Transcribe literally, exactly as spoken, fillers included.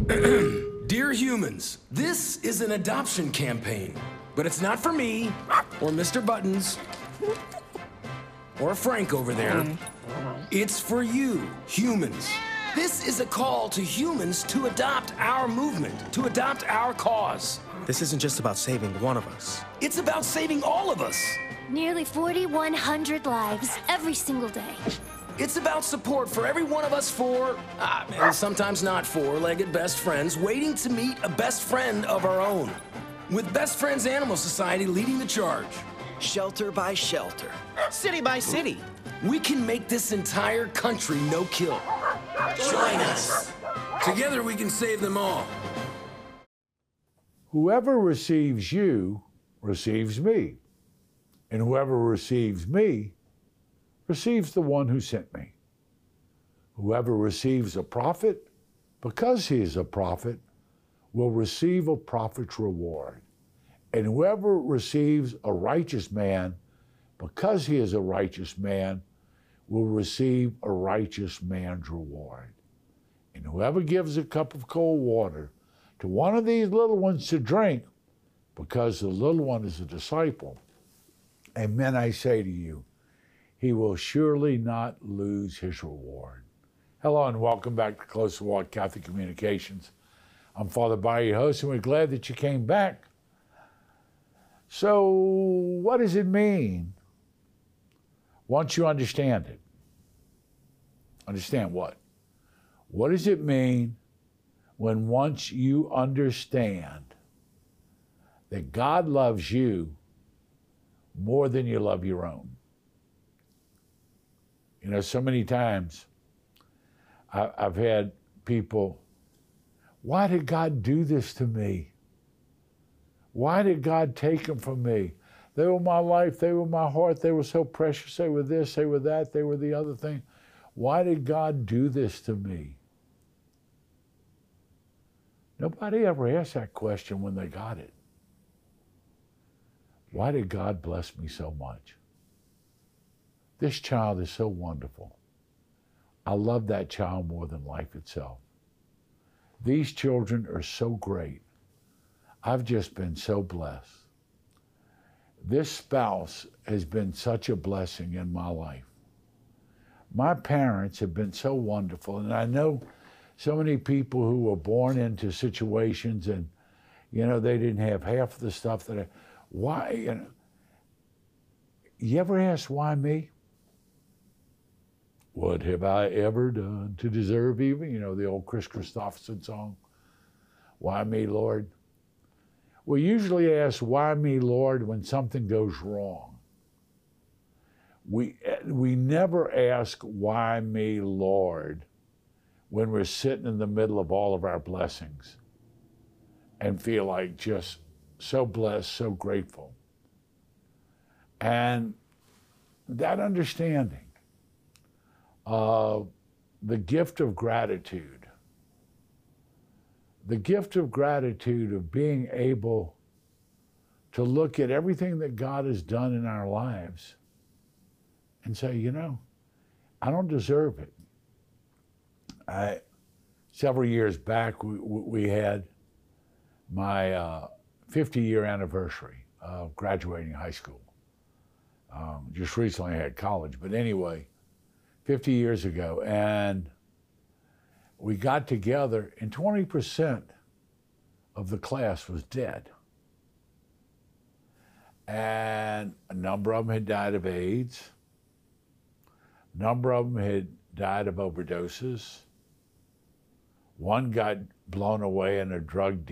Dear humans, this is an adoption campaign, but it's not for me, or Mister Buttons, or Frank over there. It's for you, humans. This is a call to humans to adopt our movement, to adopt our cause. This isn't just about saving one of us. It's about saving all of us. Nearly forty-one hundred lives every single day. It's about support for every one of us four, uh, and sometimes not four-legged best friends, waiting to meet a best friend of our own. With Best Friends Animal Society leading the charge. Shelter by shelter, city by city. We can make this entire country no-kill. Join us. Together we can save them all. Whoever receives you receives me, and whoever receives me receives the one who sent me. Whoever receives a prophet, because he is a prophet, will receive a prophet's reward. And whoever receives a righteous man, because he is a righteous man, will receive a righteous man's reward. And whoever gives a cup of cold water to one of these little ones to drink, because the little one is a disciple, amen, I say to you, he will surely not lose his reward. Hello and welcome back to Close Walk Catholic Communications. I'm Father Barry, your host, and we're glad that you came back. So what does it mean once you understand it? Understand what? What does it mean when once you understand that God loves you more than you love your own? You know, so many times I, I've had people, why did God do this to me? Why did God take them from me? They were my life, they were my heart, they were so precious, they were this, they were that, they were the other thing. Why did God do this to me? Nobody ever asked that question when they got it. Why did God bless me so much? This child is so wonderful. I love that child more than life itself. These children are so great. I've just been so blessed. This spouse has been such a blessing in my life. My parents have been so wonderful, and I know so many people who were born into situations and, you know, they didn't have half of the stuff that I, why, you know, you ever ask why me? What have I ever done to deserve even? You know, the old Chris Christopherson song, Why Me, Lord? We usually ask, why me, Lord, when something goes wrong. We, we never ask, why me, Lord, when we're sitting in the middle of all of our blessings and feel like just so blessed, so grateful. And that understanding, Uh, the gift of gratitude, the gift of gratitude of being able to look at everything that God has done in our lives and say, you know, I don't deserve it. I, several years back, we, we had my uh, fifty-year anniversary of graduating high school. Um, just recently I had college, but anyway, fifty years ago, and we got together, and twenty percent of the class was dead. And a number of them had died of AIDS. A number of them had died of overdoses. One got blown away in a drug deal.